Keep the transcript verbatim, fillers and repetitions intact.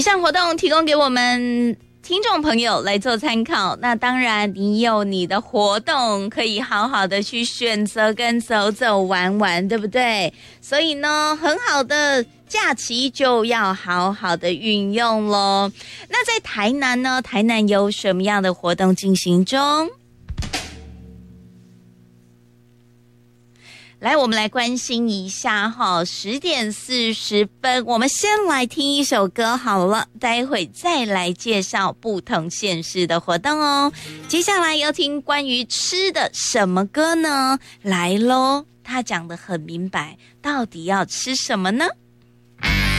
上活动提供给我们听众朋友来做参考，那当然你有你的活动可以好好的去选择跟走走玩玩，对不对？所以呢，很好的假期就要好好的运用咯。那在台南呢，台南有什么样的活动进行中？来，我们来关心一下哈，十点四十分，我们先来听一首歌好了，待会再来介绍不同县市的活动哦。接下来要听关于吃的什么歌呢？来咯，他讲得很明白，到底要吃什么呢？